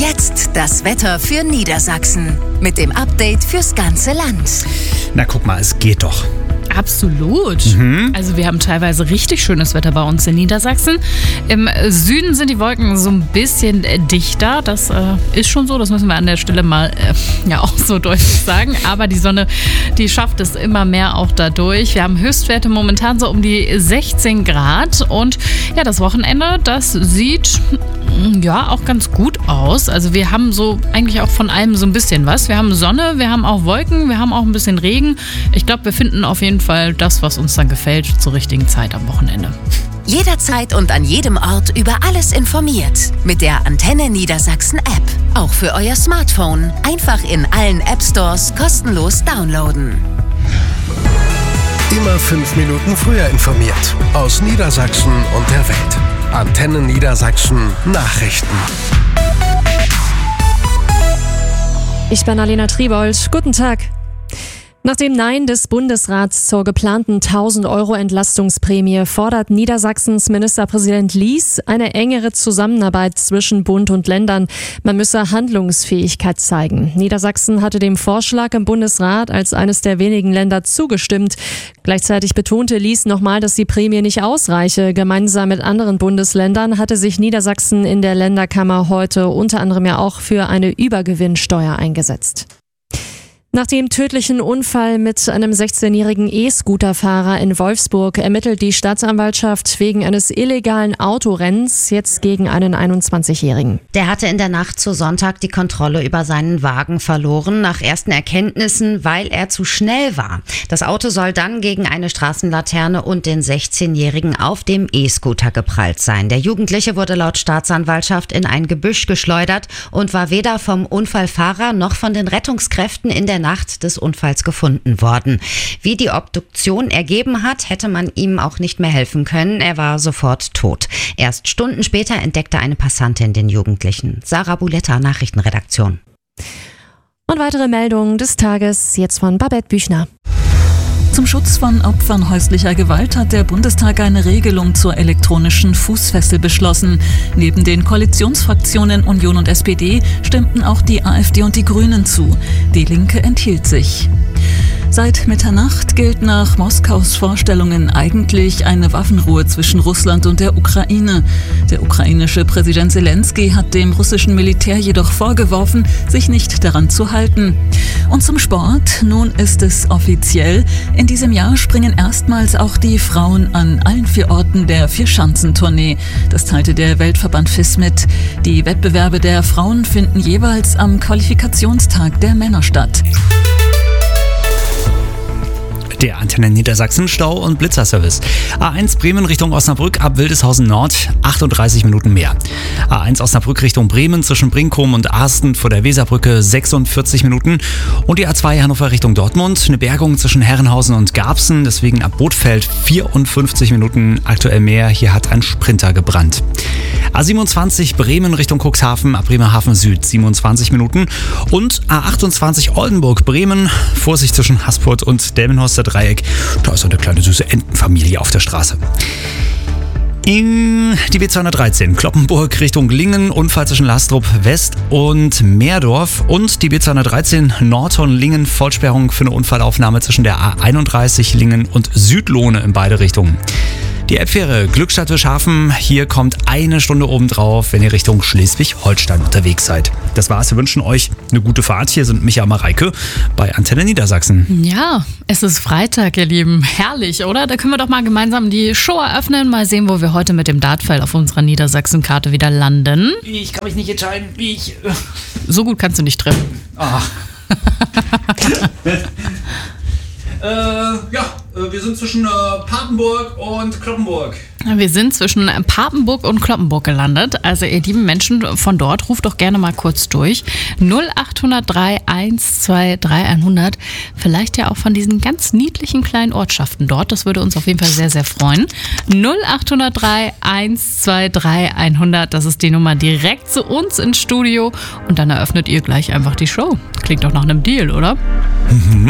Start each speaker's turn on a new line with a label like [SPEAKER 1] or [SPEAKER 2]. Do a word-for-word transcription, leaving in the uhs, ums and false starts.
[SPEAKER 1] Jetzt das Wetter für Niedersachsen mit dem Update fürs ganze Land.
[SPEAKER 2] Na guck mal, es geht doch.
[SPEAKER 3] Absolut.
[SPEAKER 2] Mhm.
[SPEAKER 3] Also wir haben teilweise richtig schönes Wetter bei uns in Niedersachsen. Im Süden sind die Wolken so ein bisschen dichter. Das äh, ist schon so, das müssen wir an der Stelle mal äh, ja auch so deutlich sagen. Aber die Sonne, die schafft es immer mehr auch dadurch. Wir haben Höchstwerte momentan so um die sechzehn Grad. Und ja, das Wochenende, das sieht ja auch ganz gut aus. Also wir haben so eigentlich auch von allem so ein bisschen was. Wir haben Sonne, wir haben auch Wolken, wir haben auch ein bisschen Regen. Ich glaube, wir finden auf jeden Fall das, was uns dann gefällt, zur richtigen Zeit am Wochenende.
[SPEAKER 1] Jederzeit und an jedem Ort über alles informiert. Mit der Antenne Niedersachsen App. Auch für euer Smartphone. Einfach in allen App Stores kostenlos downloaden.
[SPEAKER 4] Immer fünf Minuten früher informiert. Aus Niedersachsen und der Welt. Antenne Niedersachsen Nachrichten.
[SPEAKER 5] Ich bin Alena Triebold. Guten Tag. Nach dem Nein des Bundesrats zur geplanten tausend Euro Entlastungsprämie fordert Niedersachsens Ministerpräsident Lies eine engere Zusammenarbeit zwischen Bund und Ländern. Man müsse Handlungsfähigkeit zeigen. Niedersachsen hatte dem Vorschlag im Bundesrat als eines der wenigen Länder zugestimmt. Gleichzeitig betonte Lies nochmal, dass die Prämie nicht ausreiche. Gemeinsam mit anderen Bundesländern hatte sich Niedersachsen in der Länderkammer heute unter anderem ja auch für eine Übergewinnsteuer eingesetzt. Nach dem tödlichen Unfall mit einem sechzehnjährigen E-Scooter-Fahrer in Wolfsburg ermittelt die Staatsanwaltschaft wegen eines illegalen Autorennens jetzt gegen einen einundzwanzigjährigen.
[SPEAKER 6] Der hatte in der Nacht zu Sonntag die Kontrolle über seinen Wagen verloren, nach ersten Erkenntnissen, weil er zu schnell war. Das Auto soll dann gegen eine Straßenlaterne und den sechzehnjährigen auf dem E-Scooter geprallt sein. Der Jugendliche wurde laut Staatsanwaltschaft in ein Gebüsch geschleudert und war weder vom Unfallfahrer noch von den Rettungskräften in der Nacht des Unfalls gefunden worden. Wie die Obduktion ergeben hat, hätte man ihm auch nicht mehr helfen können. Er war sofort tot. Erst Stunden später entdeckte eine Passantin den Jugendlichen. Sarah Buletta, Nachrichtenredaktion.
[SPEAKER 5] Und weitere Meldungen des Tages jetzt von Babette Büchner.
[SPEAKER 7] Zum Schutz von Opfern häuslicher Gewalt hat der Bundestag eine Regelung zur elektronischen Fußfessel beschlossen. Neben den Koalitionsfraktionen Union und S P D stimmten auch die AfD und die Grünen zu. Die Linke enthielt sich. Seit Mitternacht gilt nach Moskaus Vorstellungen eigentlich eine Waffenruhe zwischen Russland und der Ukraine. Der ukrainische Präsident Zelensky hat dem russischen Militär jedoch vorgeworfen, sich nicht daran zu halten. Und zum Sport, nun ist es offiziell. In diesem Jahr springen erstmals auch die Frauen an allen vier Orten der Vierschanzentournee. Das teilte der Weltverband F I S mit. Die Wettbewerbe der Frauen finden jeweils am Qualifikationstag der Männer statt.
[SPEAKER 2] Der Antenne Niedersachsen Stau- und Blitzerservice. A eins Bremen Richtung Osnabrück ab Wildeshausen Nord, achtunddreißig Minuten mehr. A eins Osnabrück Richtung Bremen zwischen Brinkum und Arsten vor der Weserbrücke sechsundvierzig Minuten. Und die A zwei Hannover Richtung Dortmund, eine Bergung zwischen Herrenhausen und Garbsen, deswegen ab Bootfeld vierundfünfzig Minuten, aktuell mehr. Hier hat ein Sprinter gebrannt. A siebenundzwanzig Bremen Richtung Cuxhaven ab Bremerhaven Süd, siebenundzwanzig Minuten. Und A achtundzwanzig Oldenburg Bremen, Vorsicht zwischen Haspurt und Delmenhorster Dreieck. Da ist eine kleine süße Entenfamilie auf der Straße. In die B zweihundertdreizehn Kloppenburg Richtung Lingen, Unfall zwischen Lastrup West und Meerdorf. Und die B zweihundertdreizehn Nordhorn-Lingen, Vollsperrung für eine Unfallaufnahme zwischen der A einunddreißig Lingen und Südlohne in beide Richtungen. Die Elbfähre Glückstadt-Wischhafen, hier kommt eine Stunde obendrauf, wenn ihr Richtung Schleswig-Holstein unterwegs seid. Das war's, wir wünschen euch eine gute Fahrt. Hier sind Micha und Mareike bei Antenne Niedersachsen.
[SPEAKER 3] Ja, es ist Freitag, ihr Lieben. Herrlich, oder? Da können wir doch mal gemeinsam die Show eröffnen. Mal sehen, wo wir heute mit dem Dartpfeil auf unserer Niedersachsen-Karte wieder landen.
[SPEAKER 2] Ich kann mich nicht entscheiden, wie ich...
[SPEAKER 3] So gut kannst du nicht treffen.
[SPEAKER 2] Ach. Äh, ja, wir sind zwischen äh, Papenburg und Kloppenburg.
[SPEAKER 3] Wir sind zwischen Papenburg und Kloppenburg gelandet. Also ihr lieben Menschen von dort, ruft doch gerne mal kurz durch. null acht null drei eins zwei drei hundert. Vielleicht ja auch von diesen ganz niedlichen kleinen Ortschaften dort. Das würde uns auf jeden Fall sehr, sehr freuen. null acht null drei eins zwei drei hundert. Das ist die Nummer direkt zu uns ins Studio. Und dann eröffnet ihr gleich einfach die Show. Klingt doch nach einem Deal, oder?
[SPEAKER 2] Mhm.